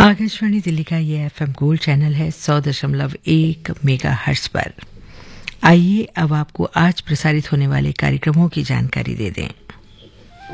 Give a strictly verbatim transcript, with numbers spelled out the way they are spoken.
आकाशवाणी दिल्ली का ये FM gold channel है सौ दशमलव एक मेगा हर्ट्ज पर। आइए अब आपको आज प्रसारित होने वाले कार्यक्रमों की जानकारी दे दें।